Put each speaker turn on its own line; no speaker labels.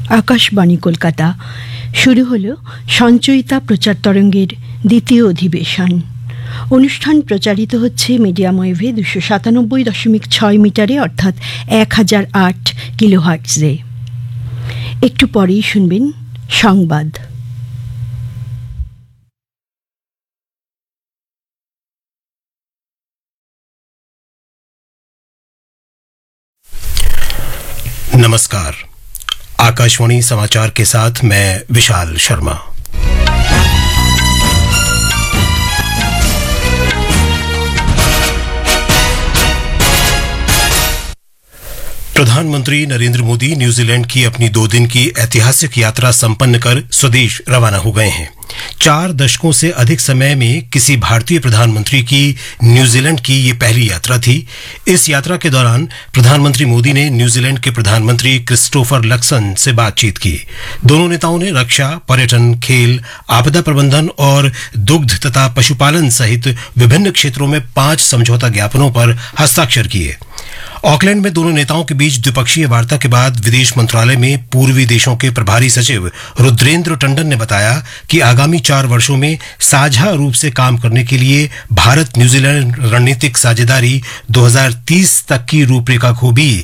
আকাশবাণী কলকাতা শুরু হলো সঞ্চয়িতা প্রচার তরঙ্গের দ্বিতীয় অধিবেশন। অনুষ্ঠান প্রচারিত হচ্ছে মিডিয়াম ওয়েভে 297.6 মিটারে অর্থাৎ 1008 কিলোহার্টজে। একটু পরেই শুনবেন সংবাদ।
नमस्कार। आकाशवाणी समाचार के साथ मैं विशाल शर्मा। प्रधानमंत्री नरेंद्र मोदी न्यूजीलैंड की अपनी 2 दिन की ऐतिहासिक यात्रा संपन्न कर स्वदेश रवाना हो गए हैं। 4 दशकों से अधिक समय में किसी भारतीय प्रधानमंत्री की न्यूजीलैंड की ये पहली यात्रा थी। इस यात्रा के दौरान प्रधानमंत्री मोदी ने न्यूजीलैंड के प्रधानमंत्री क्रिस्टोफर लक्सन से बातचीत की। दोनों नेताओं ने रक्षा, पर्यटन, खेल, आपदा प्रबंधन और दुग्ध तथा पशुपालन सहित विभिन्न क्षेत्रों में 5 समझौता ज्ञापनों पर हस्ताक्षर किए। ऑकलैंड में दोनों नेताओं के बीच द्विपक्षीय वार्ता के बाद विदेश मंत्रालय में पूर्वी देशों के प्रभारी सचिव रुद्रेंद्र टंडन ने बताया कि आगामी 4 वर्षों में साझा रूप से काम करने के लिए भारत न्यूजीलैंड रणनीतिक साझेदारी 2030 तक की रूपरेखा को भी